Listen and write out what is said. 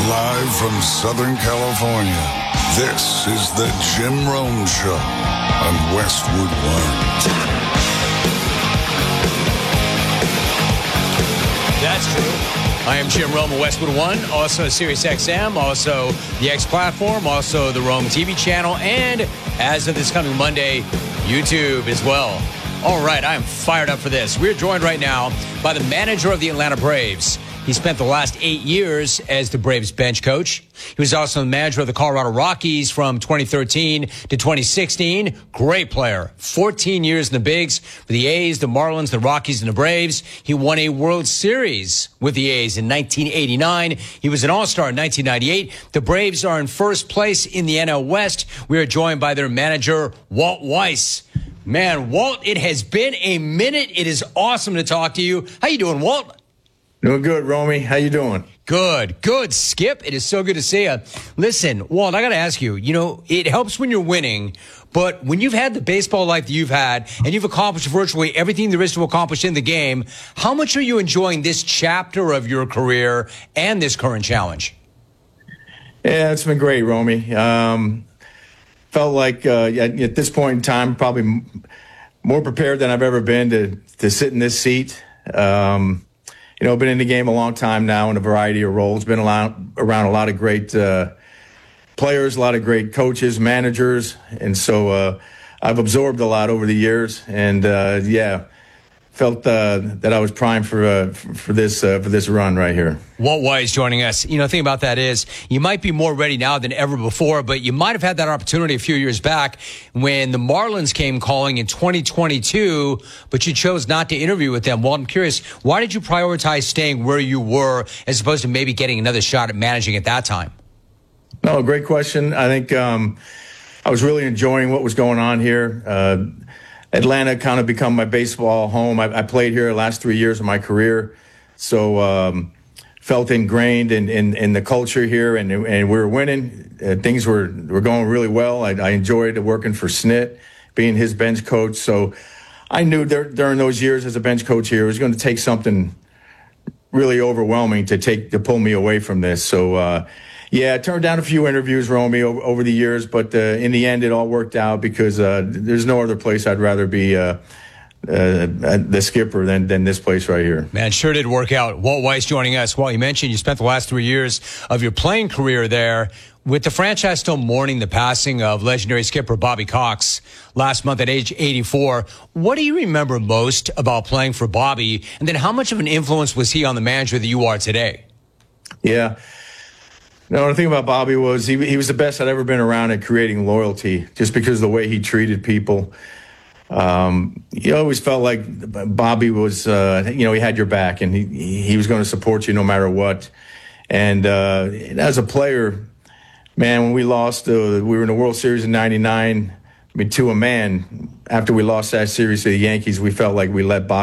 Live from Southern California, this is the Jim Rome Show on Westwood One. That's true. I am Jim Rome of Westwood One, also Sirius XM, also the X platform, also the Rome TV channel, and as of this coming Monday, YouTube as well. All right, I am fired up for this. We're joined right now by the manager of the Atlanta Braves. He spent the last 8 years as the Braves bench coach. He was also the manager of the Colorado Rockies from 2013 to 2016. Great player. 14 years in the bigs for the A's, the Marlins, the Rockies, and the Braves. He won a World Series with the A's in 1989. He was an All-Star in 1998. The Braves are in first place in the NL West. We are joined by their manager, Walt Weiss. Man, Walt, it has been a minute. It is awesome to talk to you. How you doing, Walt? Doing good, Romy. How you doing? Good, Skip. It is so good to see you. Listen, Walt, I got to ask you, it helps when you're winning, but when you've had the baseball life that you've had and you've accomplished virtually everything there is to accomplish in the game, how much are you enjoying this chapter of your career and this current challenge? Yeah, it's been great, Romy. Felt like at this point in time, probably more prepared than I've ever been to sit in this seat. Been in the game a long time now in a variety of roles. Been around a lot of great players, a lot of great coaches, managers, and so I've absorbed a lot over the years. And felt that I was primed for this run right here. Walt Weiss joining us. The thing about that is you might be more ready now than ever before, but you might have had that opportunity a few years back when the Marlins came calling in 2022, but you chose not to interview with them. Walt, I'm curious, why did you prioritize staying where you were as opposed to maybe getting another shot at managing at that time? No, great question. I think I was really enjoying what was going on here. Atlanta kind of become my baseball home. I played here the last 3 years of my career, so felt ingrained in the culture here, and we were winning. Things were going really well. I enjoyed working for Snit, being his bench coach. So I knew during those years as a bench coach here, it was going to take something really overwhelming to pull me away from this. So I turned down a few interviews, Romy, over the years, but in the end, it all worked out because there's no other place I'd rather be the skipper than this place right here. Man, sure did work out. Walt Weiss joining us. Well, you mentioned you spent the last 3 years of your playing career there. With the franchise still mourning the passing of legendary skipper Bobby Cox last month at age 84, what do you remember most about playing for Bobby? And then how much of an influence was he on the manager that you are today? Yeah. No, the thing about Bobby was he was the best I'd ever been around at creating loyalty, just because of the way he treated people. You always felt like Bobby was, he had your back, and he was going to support you no matter what. And as a player, man, when we lost, we were in the World Series in '99. I mean, to a man, after we lost that series to the Yankees, we felt like we let Bobby